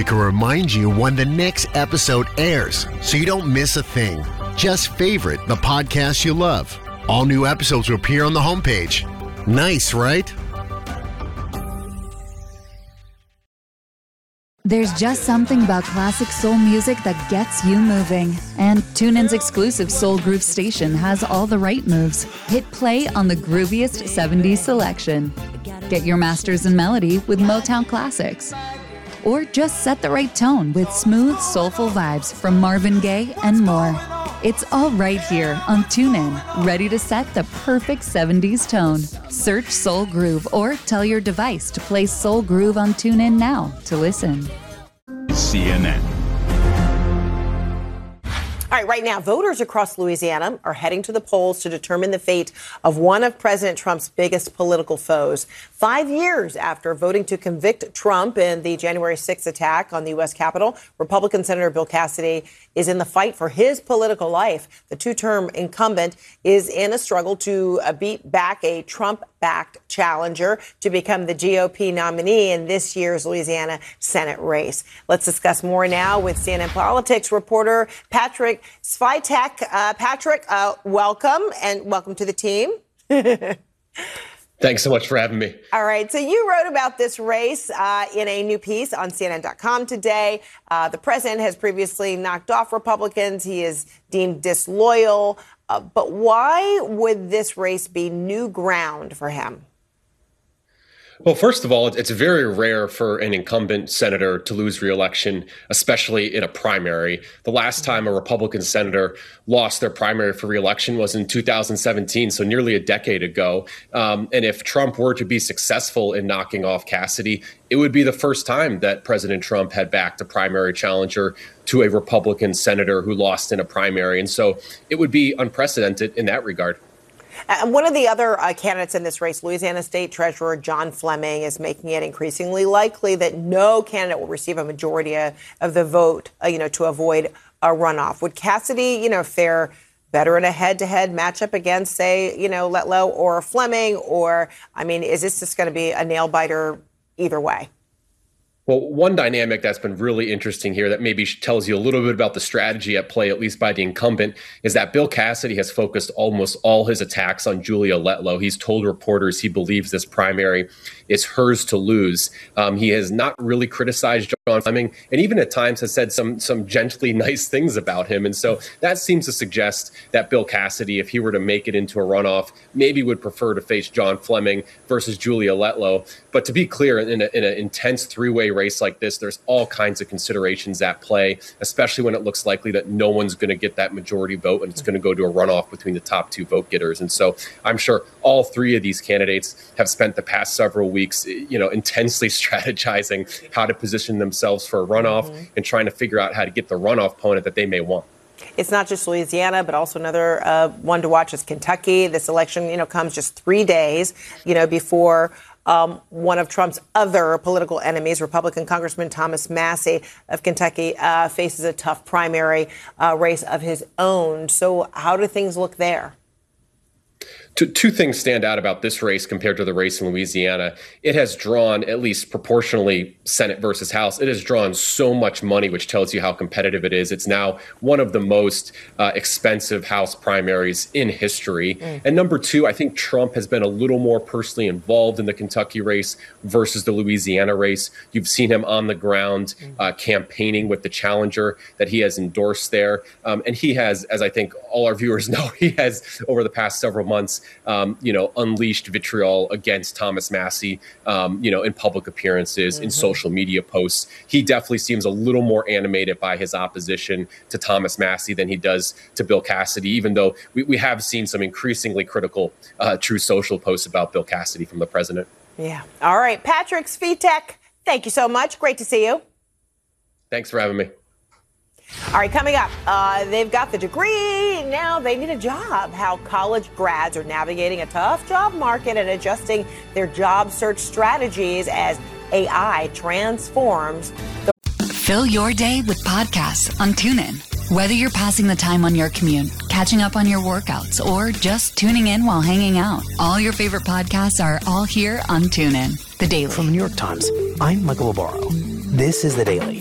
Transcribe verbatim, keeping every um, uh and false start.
can remind you when the next episode airs so you don't miss a thing. Just favorite the podcast you love. All new episodes will appear on the homepage. Nice, right? There's just something about classic soul music that gets you moving. And TuneIn's exclusive Soul Groove station has all the right moves. Hit play on the grooviest seventies selection. Get your masters in melody with Motown Classics. Or just set the right tone with smooth, soulful vibes from Marvin Gaye and more. It's all right here on TuneIn, ready to set the perfect seventies tone. Search Soul Groove or tell your device to play Soul Groove on TuneIn now to listen. C N N. All right, right now, voters across Louisiana are heading to the polls to determine the fate of one of President Trump's biggest political foes. Five years after voting to convict Trump in the January sixth attack on the U S Capitol, Republican Senator Bill Cassidy is in the fight for his political life. The two-term incumbent is in a struggle to uh, beat back a Trump-backed challenger to become the G O P nominee in this year's Louisiana Senate race. Let's discuss more now with C N N Politics reporter Patrick Svitek. Uh, Patrick, uh, welcome, and welcome to the team. Thanks so much for having me. All right. So you wrote about this race uh, in a new piece on C N N dot com today. Uh, the president has previously knocked off Republicans. He is deemed disloyal. Uh, but why would this race be new ground for him? Well, first of all, it's very rare for an incumbent senator to lose re-election, especially in a primary. The last time a Republican senator lost their primary for re-election was in two thousand seventeen, so nearly a decade ago. Um, and if Trump were to be successful in knocking off Cassidy, it would be the first time that President Trump had backed a primary challenger to a Republican senator who lost in a primary. And so it would be unprecedented in that regard. And one of the other uh, candidates in this race, Louisiana State Treasurer John Fleming, is making it increasingly likely that no candidate will receive a majority of, of the vote, uh, you know, to avoid a runoff. Would Cassidy, you know, fare better in a head-to-head matchup against, say, you know, Letlow or Fleming? Or, I mean, is this just going to be a nail-biter either way? Well, one dynamic that's been really interesting here that maybe tells you a little bit about the strategy at play, at least by the incumbent, is that Bill Cassidy has focused almost all his attacks on Julia Letlow. He's told reporters he believes this primary is hers to lose. Um, he has not really criticized John Fleming, and even at times has said some some gently nice things about him. And so that seems to suggest that Bill Cassidy, if he were to make it into a runoff, maybe would prefer to face John Fleming versus Julia Letlow. But to be clear, in, a, in an intense three-way race like this, there's all kinds of considerations at play, especially when it looks likely that no one's going to get that majority vote and it's going to go to a runoff between the top two vote getters. And so I'm sure all three of these candidates have spent the past several weeks, you know, intensely strategizing how to position themselves for a runoff mm-hmm. and trying to figure out how to get the runoff opponent that they may want. It's not just Louisiana, but also another uh, one to watch is Kentucky. This election, you know, comes just three days, you know, before Um, one of Trump's other political enemies, Republican Congressman Thomas Massie of Kentucky, uh, faces a tough primary uh, race of his own. So how do things look there? Two, two things stand out about this race compared to the race in Louisiana. It has drawn, at least proportionally, Senate versus House. It has drawn so much money, which tells you how competitive it is. It's now one of the most uh, expensive House primaries in history. Mm. And number two, I think Trump has been a little more personally involved in the Kentucky race versus the Louisiana race. You've seen him on the ground uh, campaigning with the challenger that he has endorsed there. Um, and he has, as I think all our viewers know, he has, over the past several months, Um, you know, unleashed vitriol against Thomas Massie, um, you know, in public appearances, mm-hmm. in social media posts. He definitely seems a little more animated by his opposition to Thomas Massie than he does to Bill Cassidy, even though we, we have seen some increasingly critical uh, True Social posts about Bill Cassidy from the president. Yeah. All right. Patrick Svitek, thank you so much. Great to see you. Thanks for having me. All right, coming up, uh, they've got the degree, now they need a job. How college grads are navigating a tough job market and adjusting their job search strategies as A I transforms. The- Fill your day with podcasts on TuneIn. Whether you're passing the time on your commute, catching up on your workouts, or just tuning in while hanging out, all your favorite podcasts are all here on TuneIn. The Daily. From the New York Times, I'm Michael Barbaro. This is The Daily.